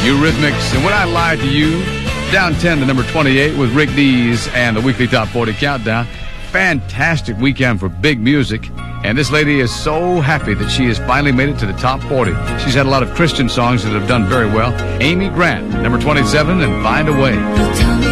Eurythmics and When I Lied to You. Down 10 to number 28 with Rick Dees and the weekly Top 40 Countdown. Fantastic weekend for big music. And this lady is so happy that she has finally made it to the top 40. She's had a lot of Christian songs that have done very well. Amy Grant, number 27, and Find a Way.